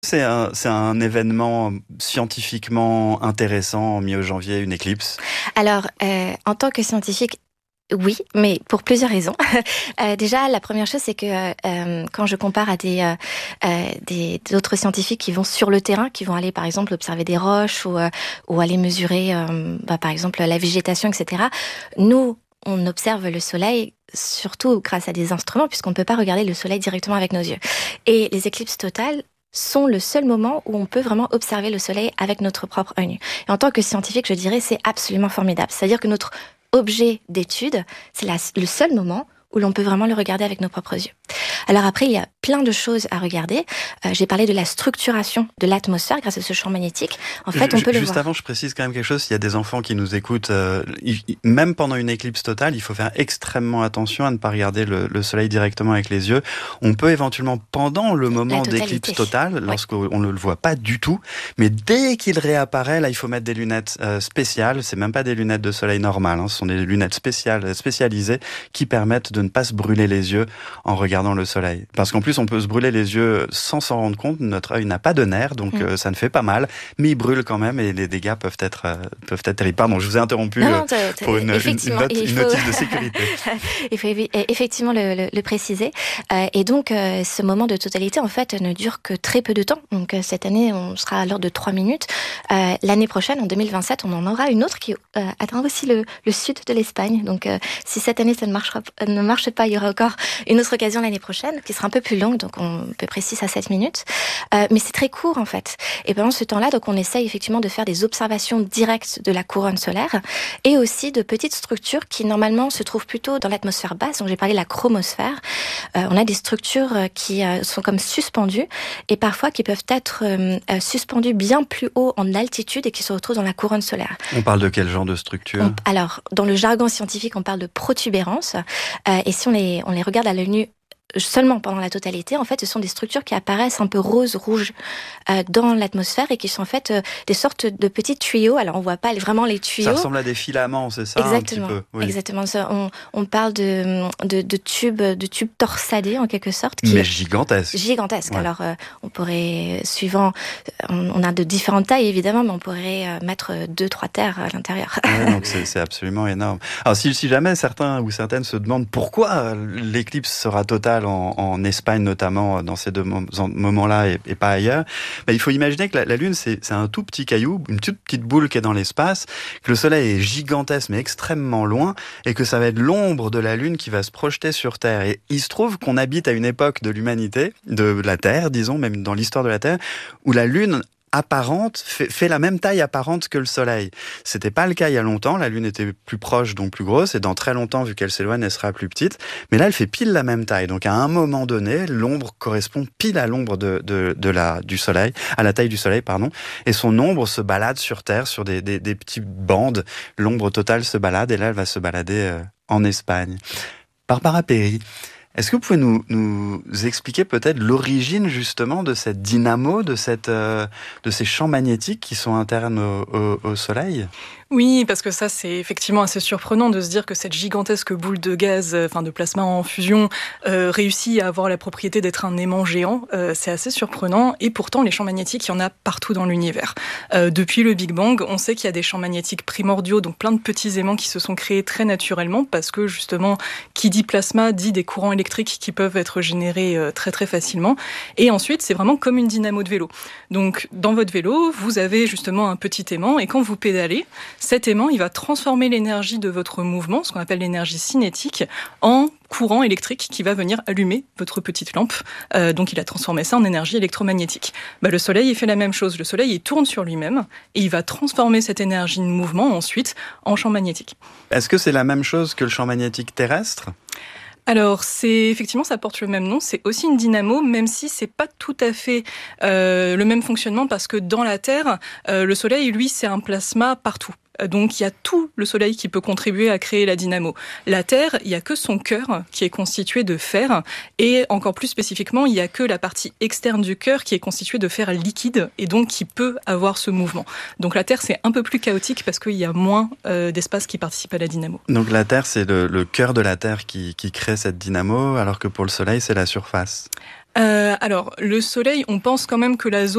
C'est un événement scientifiquement intéressant, mi-janvier, une éclipse? Alors, en tant que scientifique, oui, mais pour plusieurs raisons. Déjà, la première chose, c'est que quand je compare à d'autres scientifiques qui vont sur le terrain, qui vont aller, par exemple, observer des roches ou aller mesurer, par exemple, la végétation, etc., nous, on observe le soleil surtout grâce à des instruments, puisqu'on ne peut pas regarder le soleil directement avec nos yeux. Et les éclipses totales sont le seul moment où on peut vraiment observer le soleil avec notre propre œil nu. Et en tant que scientifique, je dirais, c'est absolument formidable. C'est-à-dire que notre objet d'étude, c'est le seul moment où l'on peut vraiment le regarder avec nos propres yeux. Alors après, il y a plein de choses à regarder. J'ai parlé de la structuration de l'atmosphère grâce à ce champ magnétique. En fait, on peut le voir. Juste avant, je précise quand même quelque chose. S'il y a des enfants qui nous écoutent, même pendant une éclipse totale, il faut faire extrêmement attention à ne pas regarder le soleil directement avec les yeux. On peut éventuellement, pendant le moment d'éclipse totale, lorsqu'on ne le voit pas du tout, mais dès qu'il réapparaît, là, il faut mettre des lunettes spéciales. C'est même pas des lunettes de soleil normales, hein. Ce sont des lunettes spécialisées qui permettent de ne pas se brûler les yeux en regardant le soleil. Parce qu'en plus, on peut se brûler les yeux sans s'en rendre compte. Notre œil n'a pas de nerfs, donc ça ne fait pas mal, mais il brûle quand même et les dégâts peuvent être terribles. Pardon, je vous ai interrompu pour une notice de sécurité. Il faut effectivement le préciser. Et donc, ce moment de totalité, en fait, ne dure que très peu de temps. Donc, cette année, on sera à l'heure de 3 minutes. L'année prochaine, en 2027, on en aura une autre qui atteindra aussi le sud de l'Espagne. Donc, si cette année, ça ne marche pas, il y aura encore une autre occasion l'année prochaine, qui sera un peu plus longue, donc on peut près 6 à 7 minutes. Mais c'est très court, en fait. Et pendant ce temps-là, donc on essaye effectivement de faire des observations directes de la couronne solaire et aussi de petites structures qui, normalement, se trouvent plutôt dans l'atmosphère basse. Donc, j'ai parlé de la chromosphère. On a des structures qui sont comme suspendues et parfois qui peuvent être suspendues bien plus haut en altitude et qui se retrouvent dans la couronne solaire. On parle de quel genre de structure? Alors, dans le jargon scientifique, on parle de protubérances. Et si on les regarde à l'œil nu seulement pendant la totalité, en fait, ce sont des structures qui apparaissent un peu rose-rouge dans l'atmosphère et qui sont en fait des sortes de petits tuyaux. Alors, on voit pas vraiment les tuyaux. Ça ressemble à des filaments, c'est ça? Exactement. Un petit peu, oui. Exactement. On parle de tubes torsadés en quelque sorte. Mais gigantesques. Gigantesques. Ouais. Alors, on pourrait, on a de différentes tailles évidemment, mais on pourrait mettre 2-3 terres à l'intérieur. Ouais, donc c'est absolument énorme. Alors, si jamais certains ou certaines se demandent pourquoi l'éclipse sera totale en Espagne notamment dans ces deux moments-là et pas ailleurs, il faut imaginer que la Lune c'est un tout petit caillou, une toute petite boule qui est dans l'espace, que le Soleil est gigantesque mais extrêmement loin et que ça va être l'ombre de la Lune qui va se projeter sur Terre. Et il se trouve qu'on habite à une époque de l'humanité, de la Terre, disons, même dans l'histoire de la Terre, où la Lune apparente, fait la même taille apparente que le Soleil. C'était pas le cas il y a longtemps, la Lune était plus proche, donc plus grosse, et dans très longtemps, vu qu'elle s'éloigne, elle sera plus petite. Mais là, elle fait pile la même taille. Donc à un moment donné, l'ombre correspond pile à l'ombre du Soleil, à la taille du Soleil, pardon. Et son ombre se balade sur Terre, sur des petites bandes. L'ombre totale se balade, et là, elle va se balader en Espagne. Barbara Perry, est-ce que vous pouvez nous expliquer peut-être l'origine justement de cette dynamo, de ces champs magnétiques qui sont internes au Soleil ? Oui, parce que ça, c'est effectivement assez surprenant de se dire que cette gigantesque boule de gaz, de plasma en fusion, réussit à avoir la propriété d'être un aimant géant. C'est assez surprenant. Et pourtant, les champs magnétiques, il y en a partout dans l'univers. Depuis le Big Bang, on sait qu'il y a des champs magnétiques primordiaux, donc plein de petits aimants qui se sont créés très naturellement, parce que justement, qui dit plasma, dit des courants électriques qui peuvent être générés très très facilement. Et ensuite, c'est vraiment comme une dynamo de vélo. Donc, dans votre vélo, vous avez justement un petit aimant, et quand vous pédalez, cet aimant, il va transformer l'énergie de votre mouvement, ce qu'on appelle l'énergie cinétique, en courant électrique qui va venir allumer votre petite lampe. Donc, il a transformé ça en énergie électromagnétique. Le Soleil, il fait la même chose. Le Soleil, il tourne sur lui-même et il va transformer cette énergie de mouvement ensuite en champ magnétique. Est-ce que c'est la même chose que le champ magnétique terrestre ? Alors, effectivement, ça porte le même nom. C'est aussi une dynamo, même si c'est pas tout à fait le même fonctionnement, parce que dans la Terre, le Soleil, lui, c'est un plasma partout. Donc il y a tout le Soleil qui peut contribuer à créer la dynamo. La Terre, il n'y a que son cœur qui est constitué de fer, et encore plus spécifiquement, il n'y a que la partie externe du cœur qui est constituée de fer liquide, et donc qui peut avoir ce mouvement. Donc la Terre, c'est un peu plus chaotique parce qu'il y a moins d'espace qui participe à la dynamo. Donc la Terre, c'est le cœur de la Terre qui crée cette dynamo, alors que pour le Soleil, c'est la surface. Alors, le Soleil, on pense quand même que la zone